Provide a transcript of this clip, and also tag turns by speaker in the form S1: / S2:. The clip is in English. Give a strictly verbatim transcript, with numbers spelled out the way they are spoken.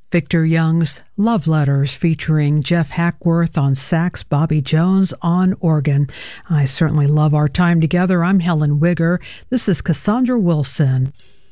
S1: Victor Young's Love Letters, featuring Jeff Hackworth on sax, Bobby Jones on organ. I certainly love our time together. I'm Helen Wigger. This is Cassandra Wilson.